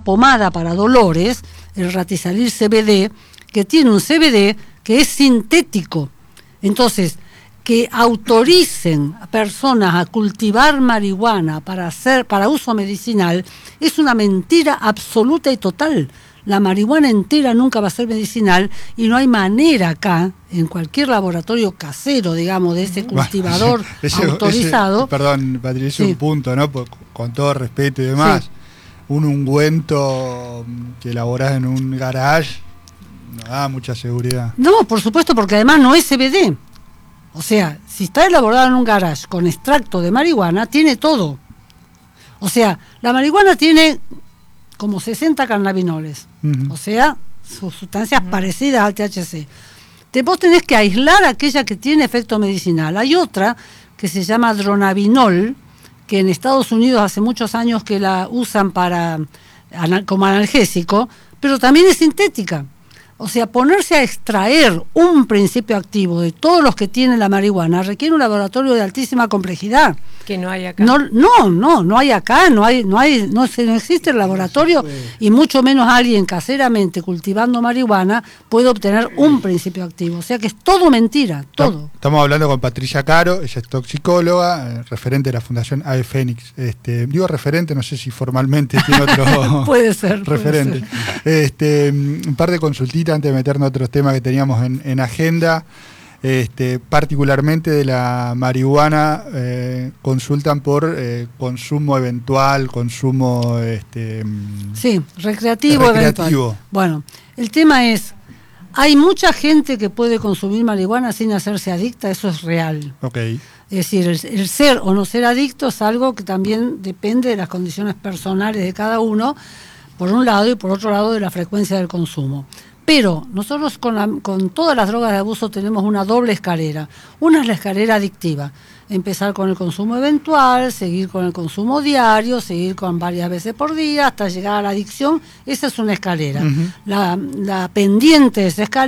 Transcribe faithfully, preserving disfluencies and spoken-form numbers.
pomada para dolores, el Ratisalil C B D, que tiene un C B D que es sintético. Entonces, que autoricen a personas a cultivar marihuana para hacer, para uso medicinal, es una mentira absoluta y total. La marihuana entera nunca va a ser medicinal y no hay manera acá, en cualquier laboratorio casero, digamos, de ese cultivador bueno, ese, autorizado. Ese, perdón, Patricia, sí. Un punto, ¿no? Con todo respeto y demás. Sí. Un ungüento que elaborás en un garage no da mucha seguridad. No, por supuesto, porque además no es C B D. O sea, si está elaborado en un garage con extracto de marihuana, tiene todo. O sea, la marihuana tiene como sesenta cannabinoles, uh-huh. O sea, sus sustancias uh-huh. parecidas al T H C. Te, vos tenés que aislar aquella que tiene efecto medicinal. Hay otra que se llama dronabinol, que en Estados Unidos hace muchos años que la usan para como analgésico, pero también es sintética. O sea, ponerse a extraer un principio activo de todos los que tienen la marihuana requiere un laboratorio de altísima complejidad. Que no hay acá. No, no, no, no hay acá, no hay, no hay, no, no existe el laboratorio y mucho menos alguien caseramente cultivando marihuana puede obtener un principio activo. O sea que es todo mentira, todo. Estamos hablando con Patricia Caro, ella es toxicóloga, eh, referente de la Fundación Ave Fénix. Este, digo referente, no sé si formalmente tiene otro puede ser, referente. Puede ser. Este, un par de consultitas antes de meternos a otros temas que teníamos en, en agenda. Este, particularmente de la marihuana, eh, consultan por eh, consumo eventual, consumo este, sí, recreativo, recreativo. Eventual. Bueno, el tema es, hay mucha gente que puede consumir marihuana sin hacerse adicta, eso es real. Okay. Es decir, el, el ser o no ser adicto es algo que también depende de las condiciones personales de cada uno, por un lado, y por otro lado de la frecuencia del consumo. Pero nosotros con, la, con todas las drogas de abuso tenemos una doble escalera. Una es la escalera adictiva. Empezar con el consumo eventual, seguir con el consumo diario, seguir con varias veces por día, hasta llegar a la adicción. Esa es una escalera. Uh-huh. La, la pendiente de esa escalera